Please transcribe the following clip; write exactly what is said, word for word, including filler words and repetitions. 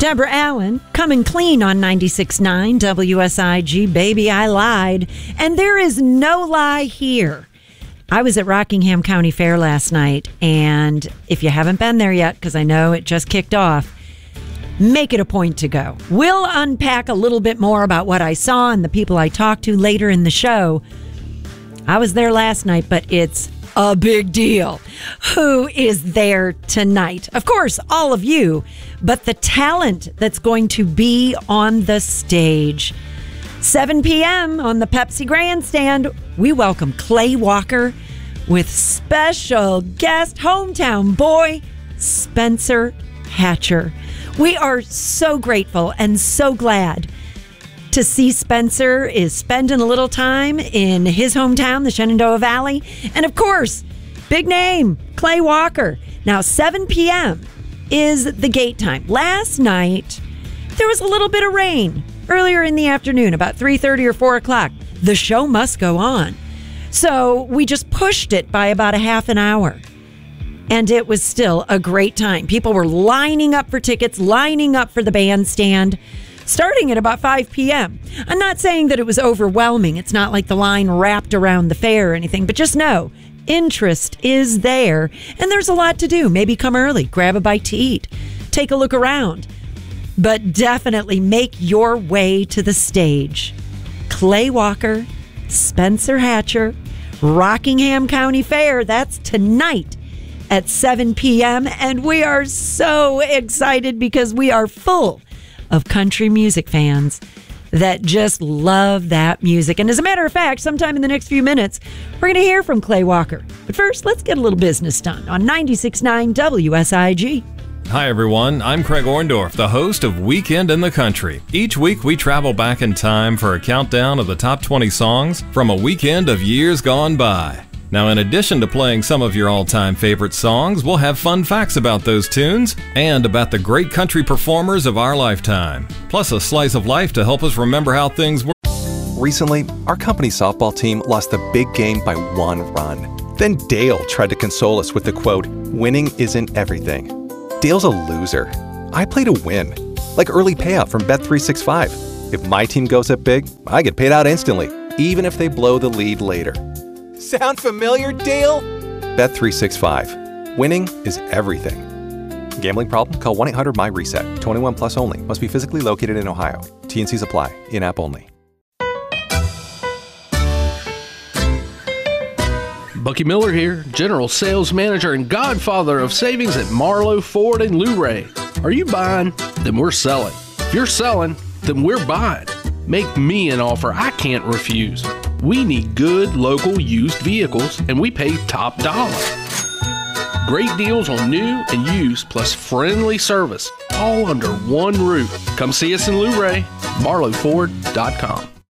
Deborah Allen, coming clean on ninety-six point nine W S I G. Baby, I lied. And there is no lie here. I was at Rockingham County Fair last night, and if you haven't been there yet, because I know it just kicked off, make it a point to go. We'll unpack a little bit more about what I saw and the people I talked to later in the show. I was there last night, but it's a big deal. Who is there tonight? Of course, all of you, but the talent that's going to be on the stage. seven p.m. on the Pepsi Grandstand, we welcome Clay Walker with special guest hometown boy, Spencer Hatcher. We are so grateful and so glad to see Spencer is spending a little time in his hometown, the Shenandoah Valley. And of course, big name, Clay Walker. Now, seven p.m. is the gate time. Last night, there was a little bit of rain earlier in the afternoon, about three thirty or four o'clock. The show must go on. So we just pushed it by about a half an hour. And it was still a great time. People were lining up for tickets, lining up for the bandstand, starting at about five p.m. I'm not saying that it was overwhelming. It's not like the line wrapped around the fair or anything, but just know interest is there, and there's a lot to do. Maybe come early, grab a bite to eat, take a look around, but definitely make your way to the stage. Clay Walker, Spencer Hatcher, Rockingham County Fair. That's tonight at seven p.m. And we are so excited because we are full of country music fans that just love that music. And as a matter of fact, sometime in the next few minutes, we're going to hear from Clay Walker. But first, let's get a little business done on ninety-six point nine W S I G. Hi, everyone. I'm Craig Orndorff, the host of Weekend in the Country. Each week, we travel back in time for a countdown of the top twenty songs from a weekend of years gone by. Now, in addition to playing some of your all-time favorite songs, we'll have fun facts about those tunes and about the great country performers of our lifetime. Plus, a slice of life to help us remember how things were. Recently, our company softball team lost the big game by one run. Then Dale tried to console us with the quote, "Winning isn't everything." Dale's a loser. I play to win. Like early payout from Bet three sixty-five. If my team goes up big, I get paid out instantly, even if they blow the lead later. Sound familiar, Dale? Bet three sixty-five. Winning is everything. Gambling problem? Call one eight hundred M Y reset. twenty-one plus only. Must be physically located in Ohio. T and Cs apply. In-app only. Bucky Miller here, General Sales Manager and Godfather of Savings at Marlowe, Ford, and Luray. Are you buying? Then we're selling. If you're selling, then we're buying. Make me an offer I can't refuse. We need good local used vehicles, and we pay top dollar. Great deals on new and used, plus friendly service, all under one roof. Come see us in Luray, marlowe ford dot com.